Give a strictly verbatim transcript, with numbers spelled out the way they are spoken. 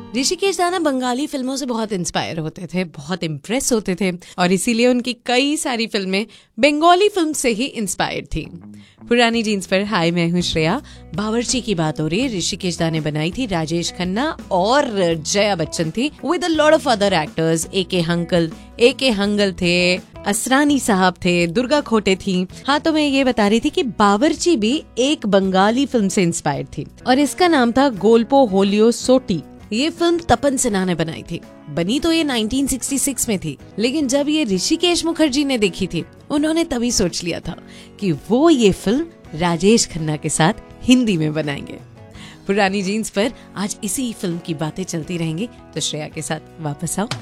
ऋषिकेश दाना बंगाली फिल्मों से बहुत इंस्पायर होते थे, बहुत इम्प्रेस होते थे और इसीलिए उनकी कई सारी फिल्में बंगाली फिल्म से ही इंस्पायर्ड थी। पुरानी जीन्स पर हाय, मैं हूँ श्रेया। बावर्ची की बात हो रही है। ऋषिकेश दाना बनाई थी राजेश खन्ना और जया बच्चन थी with a lot of other actors. ए के हंकल ए के हंगल थे, असरानी साहब थे, दुर्गा खोटे थी। हाँ, तो मैं ये बता रही थी कि बावर्ची भी एक बंगाली फिल्म से इंस्पायर्ड थी और इसका नाम था गोल्पो होलियो सोटी। ये फिल्म तपन सिन्हा ने बनाई थी। बनी तो ये नाइनटीन सिक्सटी सिक्स में थी, लेकिन जब ये ऋषिकेश मुखर्जी ने देखी थी, उन्होंने तभी सोच लिया था कि वो ये फिल्म राजेश खन्ना के साथ हिंदी में बनाएंगे। पुरानी जीन्स पर आज इसी फिल्म की बातें चलती रहेंगी, तो श्रेया के साथ वापस आओ।